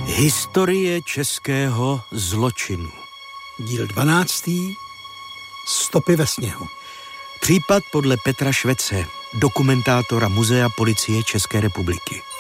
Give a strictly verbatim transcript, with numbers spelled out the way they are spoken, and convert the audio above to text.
Historie českého zločinu. Díl dvanáctý. Stopy ve sněhu. Případ podle Petra Švece, dokumentátora Muzea policie České republiky.